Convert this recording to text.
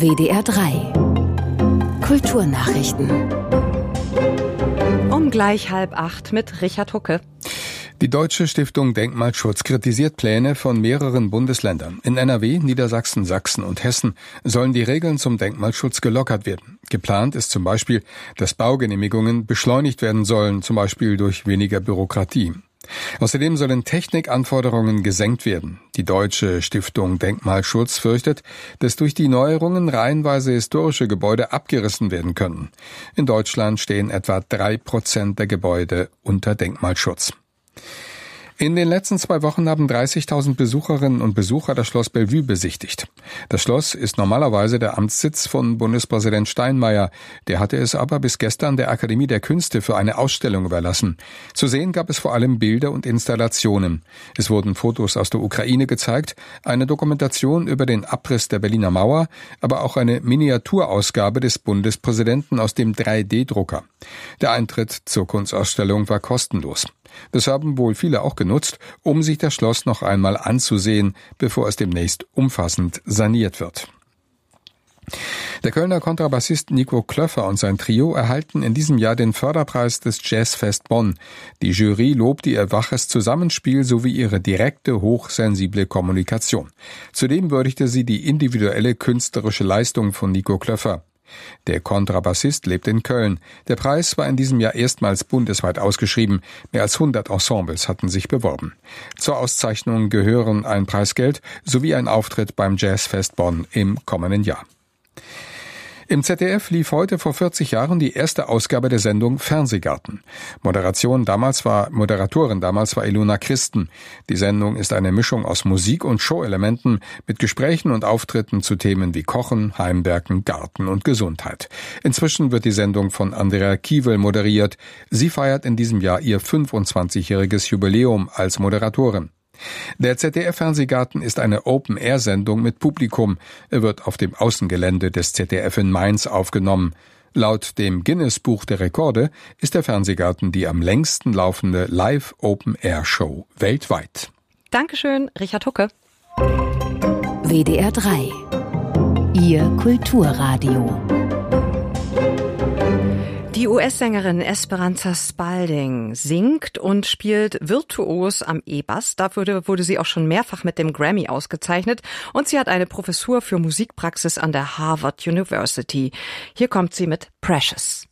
WDR 3 Kulturnachrichten. Um gleich 7:30 mit Richard Hucke. Die Deutsche Stiftung Denkmalschutz kritisiert Pläne von mehreren Bundesländern. In NRW, Niedersachsen, Sachsen und Hessen sollen die Regeln zum Denkmalschutz gelockert werden. Geplant ist zum Beispiel, dass Baugenehmigungen beschleunigt werden sollen, zum Beispiel durch weniger Bürokratie. Außerdem sollen Technikanforderungen gesenkt werden. Die Deutsche Stiftung Denkmalschutz fürchtet, dass durch die Neuerungen reihenweise historische Gebäude abgerissen werden können. In Deutschland stehen etwa 3% der Gebäude unter Denkmalschutz. In den letzten 2 Wochen haben 30.000 Besucherinnen und Besucher das Schloss Bellevue besichtigt. Das Schloss ist normalerweise der Amtssitz von Bundespräsident Steinmeier. Der hatte es aber bis gestern der Akademie der Künste für eine Ausstellung überlassen. Zu sehen gab es vor allem Bilder und Installationen. Es wurden Fotos aus der Ukraine gezeigt, eine Dokumentation über den Abriss der Berliner Mauer, aber auch eine Miniaturausgabe des Bundespräsidenten aus dem 3D-Drucker. Der Eintritt zur Kunstausstellung war kostenlos. Das haben wohl viele auch genutzt, um sich das Schloss noch einmal anzusehen, bevor es demnächst umfassend saniert wird. Der Kölner Kontrabassist Nico Klöffer und sein Trio erhalten in diesem Jahr den Förderpreis des Jazzfest Bonn. Die Jury lobte ihr waches Zusammenspiel sowie ihre direkte, hochsensible Kommunikation. Zudem würdigte sie die individuelle künstlerische Leistung von Nico Klöffer. Der Kontrabassist lebt in Köln. Der Preis war in diesem Jahr erstmals bundesweit ausgeschrieben. Mehr als 100 Ensembles hatten sich beworben. Zur Auszeichnung gehören ein Preisgeld sowie ein Auftritt beim Jazzfest Bonn im kommenden Jahr. Im ZDF lief heute vor 40 Jahren die erste Ausgabe der Sendung Fernsehgarten. Moderatorin damals war Ilona Christen. Die Sendung ist eine Mischung aus Musik und Show-Elementen mit Gesprächen und Auftritten zu Themen wie Kochen, Heimwerken, Garten und Gesundheit. Inzwischen wird die Sendung von Andrea Kiewel moderiert. Sie feiert in diesem Jahr ihr 25-jähriges Jubiläum als Moderatorin. Der ZDF-Fernsehgarten ist eine Open-Air-Sendung mit Publikum. Er wird auf dem Außengelände des ZDF in Mainz aufgenommen. Laut dem Guinness-Buch der Rekorde ist der Fernsehgarten die am längsten laufende Live-Open-Air-Show weltweit. Dankeschön, Richard Hucke. WDR 3 Ihr Kulturradio. Die US-Sängerin Esperanza Spalding singt und spielt virtuos am E-Bass. Dafür wurde sie auch schon mehrfach mit dem Grammy ausgezeichnet. Und sie hat eine Professur für Musikpraxis an der Harvard University. Hier kommt sie mit Precious.